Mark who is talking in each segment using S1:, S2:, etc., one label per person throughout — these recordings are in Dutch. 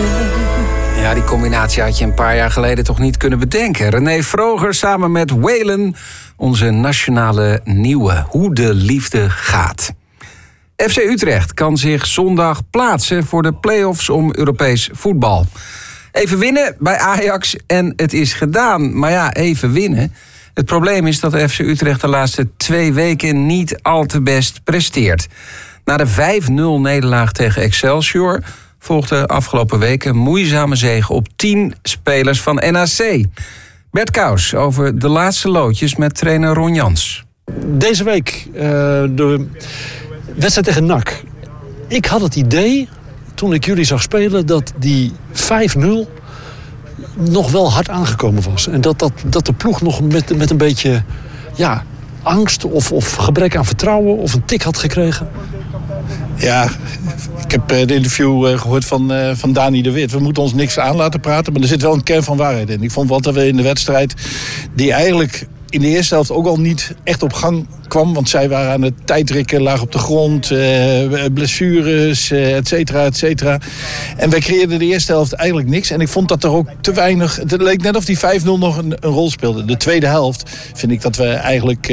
S1: Ja, die combinatie had je een paar jaar geleden toch niet kunnen bedenken. René Vroger samen met Waylon, onze nationale nieuwe Hoe de Liefde Gaat. FC Utrecht kan zich zondag plaatsen voor de play-offs om Europees voetbal. Even winnen bij Ajax en het is gedaan. Maar ja, even winnen. Het probleem is dat de FC Utrecht de laatste 2 weken niet al te best presteert. Na de 5-0 nederlaag tegen Excelsior volgde afgelopen week een moeizame zege op 10 spelers van NAC. Bert Kous over de laatste loodjes met trainer Ron Jans.
S2: Deze week de wedstrijd tegen NAC. Ik had het idee, toen ik jullie zag spelen, dat die 5-0 nog wel hard aangekomen was. En dat de ploeg nog met een beetje angst of gebrek aan vertrouwen of een tik had gekregen.
S3: Ja, ik heb het interview gehoord van Dani de Wit. We moeten ons niks aan laten praten, maar er zit wel een kern van waarheid in. Ik vond wel dat we in de wedstrijd, die eigenlijk in de eerste helft ook al niet echt op gang kwam. Want zij waren aan het tijdrekken, laag op de grond, blessures, et cetera, et cetera. En wij creëerden de eerste helft eigenlijk niks. En ik vond dat er ook te weinig. Het leek net of die 5-0 nog een rol speelde. De tweede helft vind ik dat we eigenlijk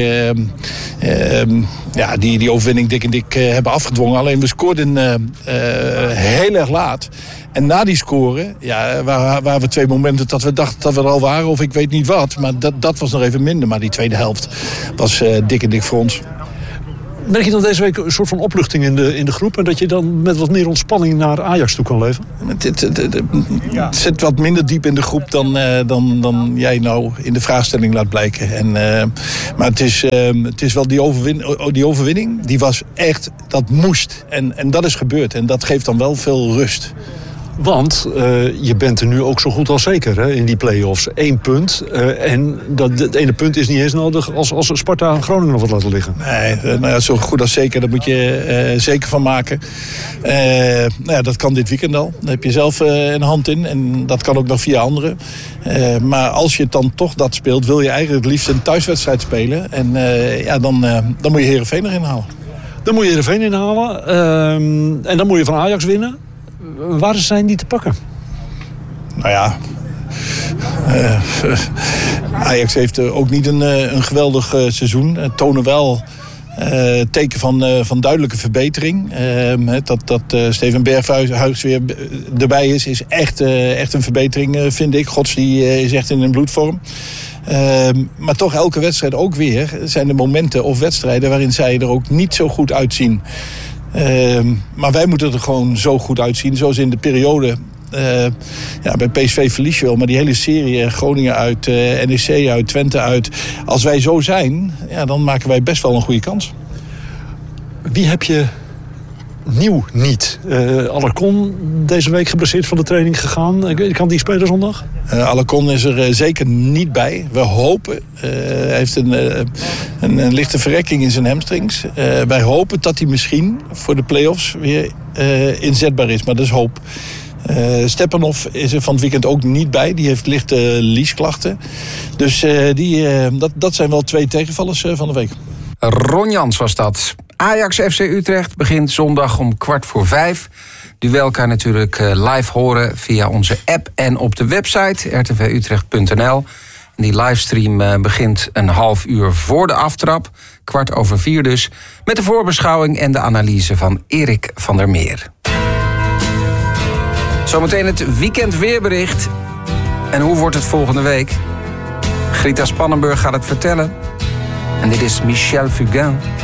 S3: die overwinning dik en dik hebben afgedwongen. Alleen we scoorden heel erg laat. En na die scoren, waren we 2 momenten dat we dachten dat we er al waren. Of ik weet niet wat. Maar dat was nog even minder. Maar die tweede helft was dik en dik voor ons.
S2: Merk je dan deze week een soort van opluchting in de groep? En dat je dan met wat meer ontspanning naar Ajax toe kan leven?
S3: Het zit wat minder diep in de groep dan jij nou in de vraagstelling laat blijken. Maar het is wel die overwinning. Die was echt, dat moest. En dat is gebeurd. En dat geeft dan wel veel rust.
S2: Want je bent er nu ook zo goed als zeker in die play-offs. 1 punt. En dat ene punt is niet eens nodig als Sparta en Groningen nog wat laten liggen.
S3: Nee, zo goed als zeker. Daar moet je zeker van maken. Dat kan dit weekend al. Daar heb je zelf een hand in. En dat kan ook nog via anderen. Maar als je dan toch dat speelt, wil je eigenlijk het liefst een thuiswedstrijd spelen. En dan moet je Heerenveen erin halen.
S2: Dan moet je Heerenveen inhalen. En dan moet je van Ajax winnen. Waar zijn die te pakken?
S3: Nou ja, Ajax heeft ook niet een geweldig seizoen. Tonen wel teken van duidelijke verbetering. Dat Steven Berghuis weer erbij is echt een verbetering, vind ik. Gods, die is echt in een bloedvorm. Maar toch elke wedstrijd ook weer zijn er momenten of wedstrijden waarin zij er ook niet zo goed uitzien. Maar wij moeten er gewoon zo goed uitzien. Zoals in de periode bij PSV verlies je wel. Maar die hele serie, Groningen uit, NEC uit, Twente uit. Als wij zo zijn, dan maken wij best wel een goede kans.
S2: Wie heb je nieuw niet? Alarcon deze week geblesseerd van de training gegaan. Kan die spelen zondag?
S3: Alarcon is er zeker niet bij. We hopen. Hij heeft een lichte verrekking in zijn hamstrings. Wij hopen dat hij misschien voor de play-offs weer inzetbaar is. Maar dat is hoop. Stepanov is er van het weekend ook niet bij. Die heeft lichte liesklachten. Dus dat zijn wel 2 tegenvallers van de week.
S1: Ron Jans was dat. Ajax FC Utrecht begint zondag om 4:15. Duel kan natuurlijk live horen via onze app en op de website rtvutrecht.nl. Die livestream begint een half uur voor de aftrap, 4:15 dus, met de voorbeschouwing en de analyse van Erik van der Meer. Zometeen het weekend weerbericht. En hoe wordt het volgende week? Grita Spannenburg gaat het vertellen. En dit is Michel Fugain.